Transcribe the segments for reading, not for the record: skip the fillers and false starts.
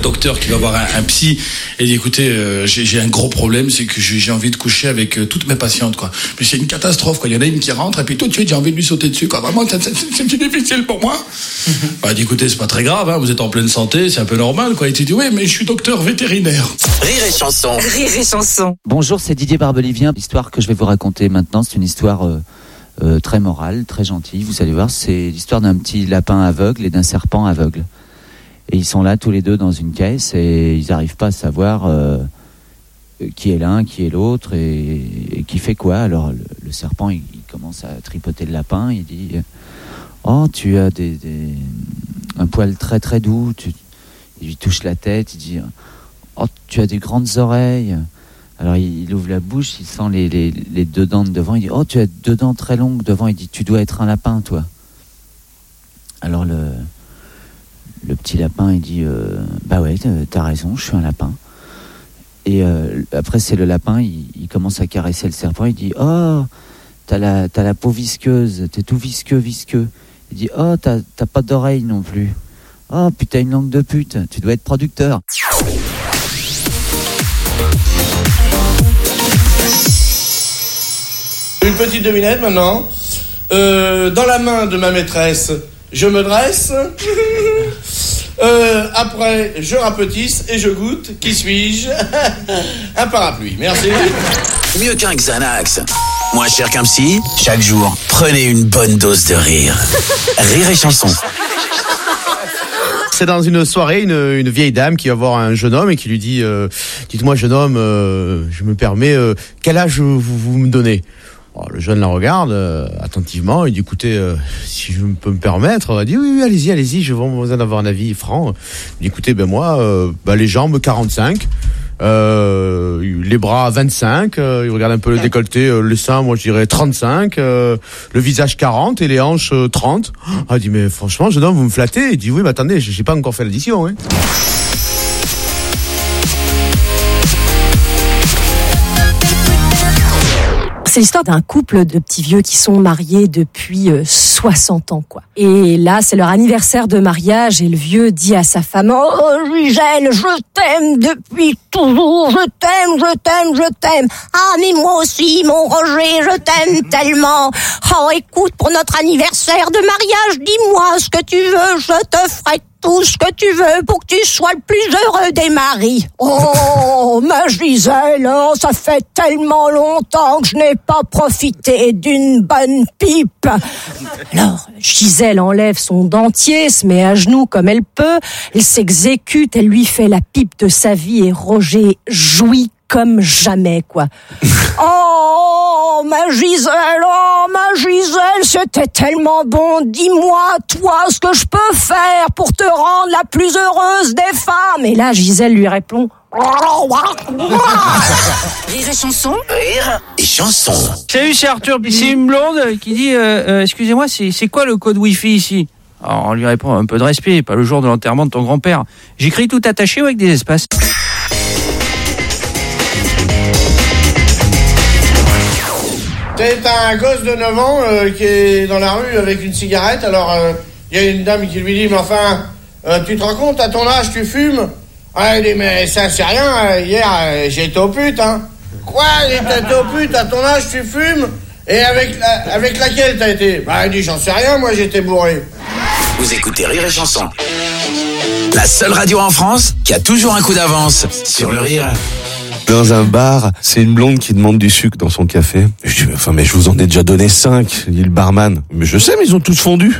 docteur qui va voir un psy et dit écoutez, j'ai un gros problème, c'est que j'ai envie de coucher avec toutes mes patientes, quoi. Mais c'est une catastrophe, quoi. Il y en a une qui rentre et puis tout de suite j'ai envie de lui sauter dessus, quoi. Vraiment, c'est difficile pour moi. Il dit écoutez, c'est pas très grave, hein, vous êtes en pleine santé, c'est un peu normal, quoi. Il dit oui, mais je suis docteur vétérinaire. Rire et chanson. Rire et chanson. Bonjour, c'est Didier Barbelivien. L'histoire que je vais vous raconter maintenant, c'est une histoire très morale, très gentille. Vous allez voir, c'est l'histoire d'un petit lapin aveugle et d'un serpent aveugle. Et ils sont là tous les deux dans une caisse et ils n'arrivent pas à savoir qui est l'un, qui est l'autre et qui fait quoi. Alors le serpent, il commence à tripoter le lapin. Il dit oh, tu as un poil très très doux. Il lui touche la tête. Il dit oh, tu as des grandes oreilles. Alors il ouvre la bouche, il sent les deux dents de devant. Il dit oh, tu as deux dents très longues devant. Il dit tu dois être un lapin, toi. Alors le petit lapin, il dit bah ouais, t'as raison, je suis un lapin. Et après, c'est le lapin, il commence à caresser le serpent. Il dit oh, t'as la peau visqueuse, t'es tout visqueux. Il dit oh, t'as pas d'oreille non plus. Oh, puis t'as une langue de pute, tu dois être producteur. Une petite devinette maintenant. Dans la main de ma maîtresse, je me dresse. Après, je rapetisse et je goûte. Qui suis-je? Un parapluie. Merci. Mieux qu'un Xanax. Moins cher qu'un psy. Chaque jour, prenez une bonne dose de rire. Rire et chanson. C'est dans une soirée, une vieille dame qui va voir un jeune homme et qui lui dit dites-moi, jeune homme, je me permets, quel âge vous me donnez? Alors, le jeune la regarde attentivement. Il dit écoutez, si je peux me permettre. Elle dit oui, allez-y, je vais besoin d'avoir un avis franc. Il dit écoutez, moi, les jambes 45, les bras 25, il regarde un peu le décolleté, le sein, moi je dirais 35, le visage 40 et les hanches 30. Elle dit mais franchement, jeune homme, vous me flattez. Il dit oui, mais attendez, j'ai pas encore fait l'addition, hein. C'est l'histoire d'un couple de petits vieux qui sont mariés depuis 60 ans, quoi. Et là, c'est leur anniversaire de mariage et le vieux dit à sa femme « Oh, Gisèle, je t'aime depuis toujours, je t'aime. Ah, mais moi aussi, mon Roger, je t'aime tellement. Oh, écoute, pour notre anniversaire de mariage, dis-moi ce que tu veux, je te ferai tout ce que tu veux pour que tu sois le plus heureux des maris. » Oh, ma Gisèle, oh, ça fait tellement longtemps que je n'ai pas profité d'une bonne pipe. Alors, Gisèle enlève son dentier, se met à genoux comme elle peut, elle s'exécute, elle lui fait la pipe de sa vie et Roger jouit comme jamais, quoi. Oh, ma Gisèle, c'était tellement bon. Dis-moi, toi, ce que je peux faire pour te rendre la plus heureuse des femmes. Et là, Gisèle lui répond... Rire et chanson. Rire et chanson. Salut, c'est Arthur, puis c'est une blonde qui dit excusez-moi, c'est quoi le code Wi-Fi ici? Alors on lui répond un peu de respect, pas le jour de l'enterrement de ton grand-père. J'écris tout attaché ou avec des espaces? C'est un gosse de 9 ans qui est dans la rue avec une cigarette. Alors, il y a une dame qui lui dit, mais enfin, tu te rends compte, à ton âge, tu fumes? Ah, il dit, mais ça, c'est rien, hier, j'ai été au pute, hein. Quoi, j'ai été au pute, à ton âge, tu fumes? Et avec laquelle t'as été? Bah, il dit, j'en sais rien, moi, j'étais bourré. Vous écoutez Rire et chanson. La seule radio en France qui a toujours un coup d'avance sur le rire. Dans un bar, c'est une blonde qui demande du sucre dans son café. Je dis, mais je vous en ai déjà donné 5, dit le barman. Mais je sais, mais ils ont tous fondu.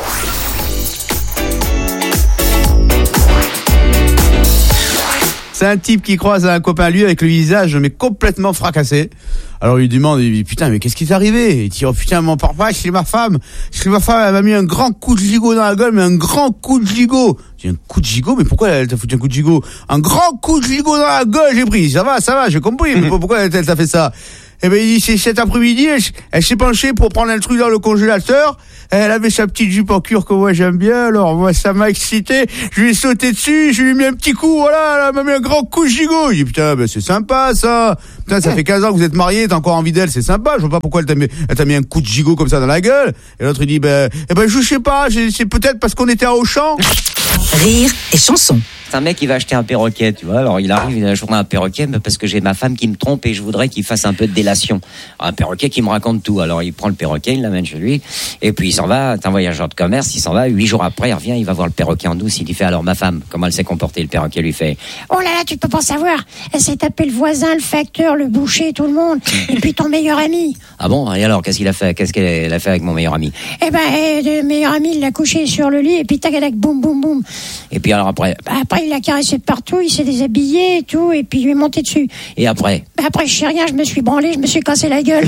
C'est un type qui croise un copain à lui avec le visage mais complètement fracassé. Alors il lui demande, il dit, putain, mais qu'est-ce qui t'est arrivé? Il dit, oh putain, mon papa, c'est ma femme, elle m'a mis un grand coup de gigot dans la gueule, mais un grand coup de gigot. J'ai un coup de gigot, mais pourquoi elle t'a foutu un coup de gigot? Un grand coup de gigot dans la gueule, j'ai pris. Ça va, j'ai compris, mais pourquoi elle t'a fait ça? Eh ben, il dit, c'est cet après-midi, elle s'est penchée pour prendre un truc dans le congélateur. Elle avait sa petite jupe en cuir que moi j'aime bien, alors moi ça m'a excité. Je lui ai sauté dessus, je lui ai mis un petit coup, voilà, elle m'a mis un grand coup de gigot. Il dit, putain, ben c'est sympa ça. Putain, ça fait 15 ans que vous êtes mariés, t'as encore envie d'elle, c'est sympa. Je vois pas pourquoi elle t'a mis un coup de gigot comme ça dans la gueule. Et l'autre, il dit, je sais pas, c'est peut-être parce qu'on était à Auchan. Rire et chanson. C'est un mec qui va acheter un perroquet, tu vois. Alors il arrive un jour à un perroquet parce que j'ai ma femme qui me trompe et je voudrais qu'il fasse un peu de délation. Alors, un perroquet qui me raconte tout. Alors il prend le perroquet, il l'amène chez lui et puis il s'en va. C'est un voyageur de commerce, il s'en va. 8 jours après, il revient, il va voir le perroquet en douce. Il lui fait alors ma femme, comment elle s'est comportée? Le perroquet lui fait oh là là, tu peux pas savoir. Elle s'est tapé le voisin, le facteur, le boucher, tout le monde. Et puis ton meilleur ami. ah bon? Et alors qu'est-ce qu'il a fait? Qu'est-ce qu'elle a fait avec mon meilleur ami? Le meilleur ami, il l'a couché sur le lit et puis tac, boum, boum, boum. Et puis alors après? Après, il l'a caressé partout, il s'est déshabillé et tout, et puis il lui est monté dessus. Et après? Après, je sais rien, je me suis branlé, je me suis cassé la gueule.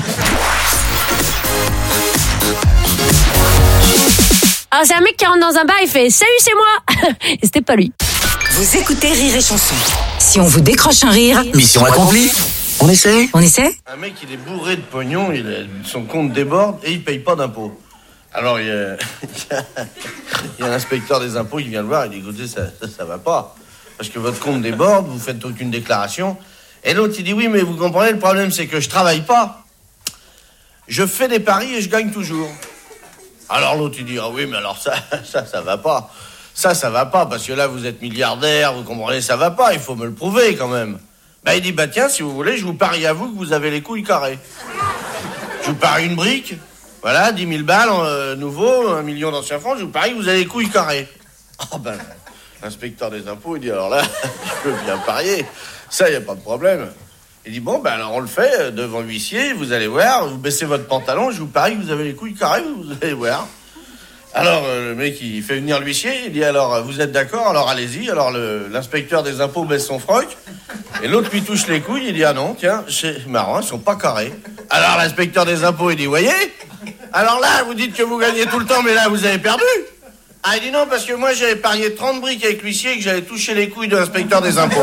Ah, c'est un mec qui rentre dans un bar, il fait salut, c'est moi. Et c'était pas lui. Vous écoutez Rire et Chanson. Si on vous décroche un rire, Mission accomplie. On essaie? on essaie? Un mec, il est bourré de pognon, son compte déborde et il paye pas d'impôts. Alors, il y a l'inspecteur des impôts qui vient le voir, il dit, écoutez, ça va pas. Parce que votre compte déborde, vous faites aucune déclaration. Et l'autre, il dit, oui, mais vous comprenez, le problème, c'est que je travaille pas. Je fais des paris et je gagne toujours. Alors l'autre, il dit, ah oui, mais alors ça va pas. Ça va pas, parce que là, vous êtes milliardaire, vous comprenez, ça va pas, il faut me le prouver, quand même. Il dit, tiens, si vous voulez, je vous parie à vous que vous avez les couilles carrées. Je vous parie une brique, voilà, 10 000 balles, nouveau, 1 million d'anciens francs, je vous parie que vous avez les couilles carrées. L'inspecteur des impôts, il dit, alors là, je peux bien parier, ça, y a pas de problème. Il dit, alors on le fait, devant l'huissier, vous allez voir, vous baissez votre pantalon, je vous parie que vous avez les couilles carrées, vous allez voir. Alors, le mec, il fait venir l'huissier, il dit, alors, vous êtes d'accord, alors allez-y. Alors, l'inspecteur des impôts baisse son froc, et l'autre lui touche les couilles, il dit, ah non, tiens, c'est marrant, ils sont pas carrés. Alors, l'inspecteur des impôts, il dit, voyez, alors là, vous dites que vous gagnez tout le temps, mais là, vous avez perdu. Ah, il dit non, parce que moi, j'avais parié 30 briques avec l'huissier et que j'avais touché les couilles de l'inspecteur des impôts.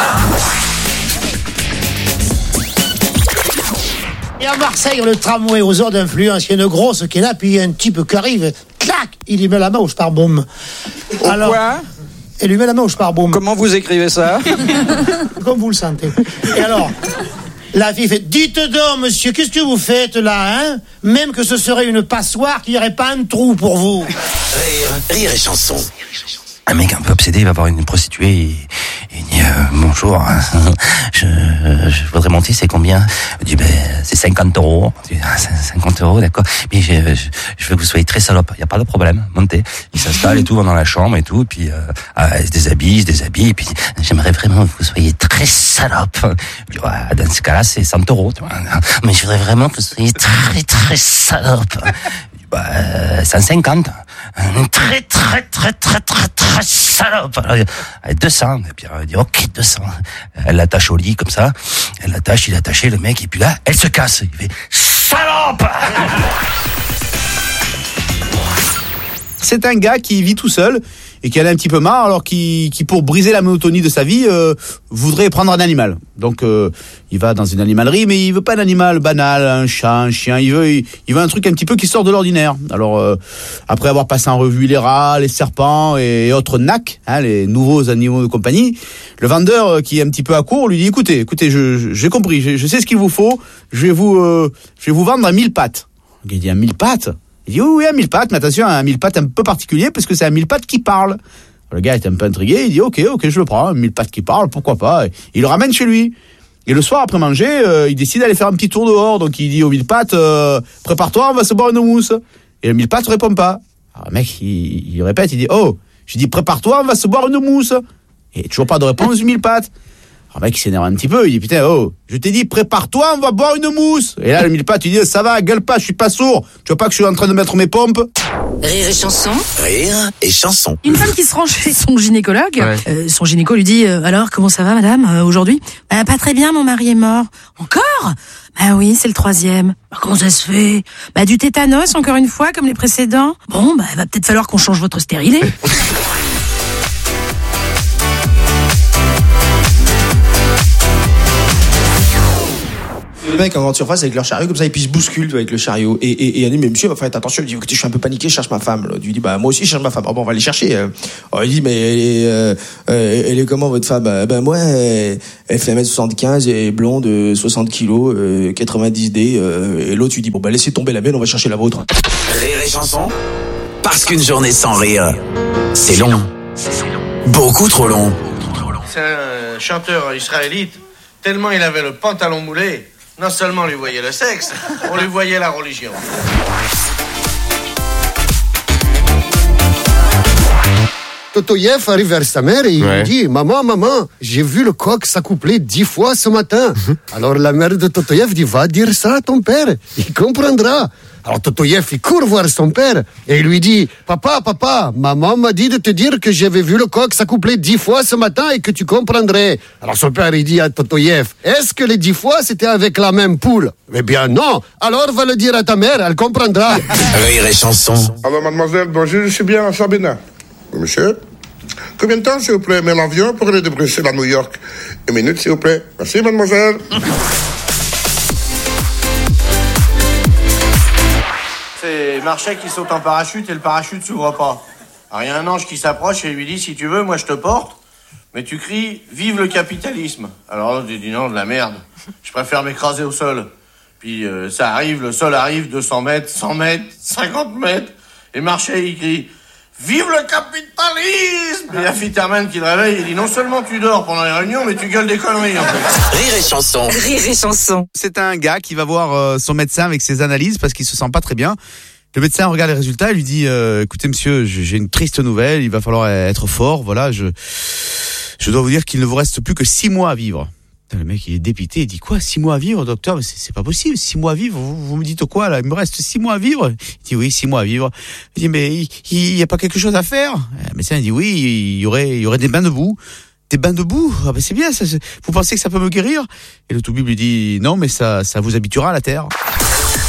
Et à Marseille, le tramway aux heures d'influence, il y a une grosse qui est là, puis il y a un type qui arrive, clac, il lui met la main au spare-boum. Alors, quoi? Il lui met la main au spare-boum. Comment vous écrivez ça? Comme vous le sentez. Et alors, la fille fait, dites donc, monsieur, qu'est-ce que vous faites là, hein? Même que ce serait une passoire, qu'il n'y aurait pas un trou pour vous. Rire et chanson. Un mec un peu obsédé va voir une prostituée et il dit bonjour, je voudrais monter, c'est combien? Il dit c'est 50 €. Il dit 50 €, d'accord. Mais je veux que vous soyez très salope. Il y a pas de problème, montez. Il s'installe et tout, va dans la chambre et tout, et puis il se déshabille, et puis j'aimerais vraiment que vous soyez très salope. Puis, dans ce cas-là, c'est 100 €. Tu vois. Mais je voudrais vraiment que vous soyez très très salope. 150. Très très très très très très salope. Alors, 200. Et puis elle dit ok 200. Elle l'attache au lit comme ça. Elle l'attache, il est attaché le mec et puis là elle se casse. Il fait salope. C'est un gars qui vit tout seul et qui en a un petit peu marre, alors qui pour briser la monotonie de sa vie voudrait prendre un animal. Donc il va dans une animalerie, mais il veut pas un animal banal, un chat, un chien. Il veut un truc un petit peu qui sort de l'ordinaire. Alors après avoir passé en revue les rats, les serpents et autres nacs, les nouveaux animaux de compagnie, le vendeur qui est un petit peu à court lui dit écoutez, j'ai compris, je sais ce qu'il vous faut. Je vais vous vendre un 1000 pattes. Il dit un 1000 pattes. Il dit oui, un 1000 pattes, mais attention, un 1000 pattes un peu particulier parce que c'est un 1000 pattes qui parle. Le gars est un peu intrigué, il dit ok, je le prends, un 1000 pattes qui parle, pourquoi pas. Il le ramène chez lui. Et le soir, après manger, il décide d'aller faire un petit tour dehors. Donc il dit au 1000 pattes, prépare-toi, on va se boire une mousse. Et le 1000 pattes ne répond pas. Alors le mec, il répète, il dit oh, j'ai dit prépare-toi, on va se boire une mousse. Et toujours pas de réponse du 1000 pattes. Alors le mec, il s'énerve un petit peu, il dit putain, oh, je t'ai dit prépare-toi, on va boire une mousse. Et là, le 1000 pattes, il dit ça va, gueule pas, je suis pas sourd. Tu vois pas que je suis en train de mettre mes pompes? Rire et chanson. Rire et chanson. Une femme qui se rend chez son gynécologue, son gynéco lui dit alors comment ça va madame aujourd'hui? Pas très bien, mon mari est mort. Encore? Bah oui, c'est le 3e. Comment ça se fait? Du tétanos encore une fois comme les précédents. Bon, va peut-être falloir qu'on change votre stérilet. Les mecs en grande surface avec leur chariot, comme ça, et puis ils se bousculent avec le chariot. Et elle dit, mais monsieur, faites attention. Il dit, écoutez, je suis un peu paniqué, je cherche ma femme. L'autre lui dit, bah, moi aussi, je cherche ma femme. Ah bon, on va aller chercher. Alors, il dit, mais elle est comment, votre femme? Ben, moi, elle fait 1m75, elle est blonde, 60 kilos, 90D. Et l'autre lui dit, bon, bah, laissez tomber la mienne, on va chercher la vôtre. Rire et chanson. Parce qu'une journée sans rire, c'est long. Beaucoup trop long. C'est un chanteur israélite. Tellement il avait le pantalon moulé, non seulement on lui voyait le sexe, on lui voyait la religion. Totoyev arrive vers sa mère et il lui dit « Maman, j'ai vu le coq s'accoupler 10 fois ce matin. » Alors la mère de Totoyev dit « Va dire ça à ton père, il comprendra. » Alors Totoyev, il court voir son père et il lui dit « Papa, maman m'a dit de te dire que j'avais vu le coq s'accoupler 10 fois ce matin et que tu comprendrais. » Alors son père, il dit à Totoyev « Est-ce que les 10 fois, c'était avec la même poule ?»« Eh bien non, alors va le dire à ta mère, elle comprendra. » Rire et chanson. Alors mademoiselle, bonjour, je suis bien à Sabina. Monsieur, combien de temps, s'il vous plaît, met l'avion pour aller de Bruxelles à New York? 1 minute, s'il vous plaît. Merci, mademoiselle. C'est Marchais qui saute en parachute et le parachute s'ouvre pas. Alors il y a un ange qui s'approche et lui dit, si tu veux, moi je te porte, mais tu cries, vive le capitalisme. Alors l'autre dit, non, de la merde, je préfère m'écraser au sol. Puis ça arrive, le sol arrive, 200 mètres, 100 mètres, 50 mètres, et Marchais il crie, vive le capitalisme! Et la Fitterman qui le réveille, il dit, non seulement tu dors pendant les réunions, mais tu gueules des conneries en fait. Rire et chanson. Rire et chanson. C'est un gars qui va voir son médecin avec ses analyses parce qu'il se sent pas très bien. Le médecin regarde les résultats et lui dit écoutez monsieur, j'ai une triste nouvelle, il va falloir être fort, voilà, je dois vous dire qu'il ne vous reste plus que 6 mois à vivre. Le mec il est dépité, il dit quoi, 6 mois à vivre, docteur? Mais c'est pas possible, 6 mois à vivre, vous me dites quoi là? Il me reste 6 mois à vivre? Il dit oui, 6 mois à vivre. Il dit mais il y a pas quelque chose à faire? Le médecin il dit oui, il y aurait des bains de boue. Des bains de boue? Ah ben c'est bien, ça, vous pensez que ça peut me guérir? Et le toubib lui dit non mais ça vous habituera à la terre.